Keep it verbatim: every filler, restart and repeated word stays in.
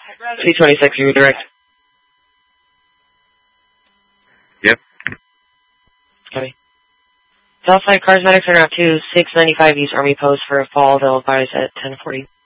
C twenty-six, you redirect. Yep. Copy. Southside Cars Medics are now two six ninety-five East Army Post for a fall. They'll advise at ten forty.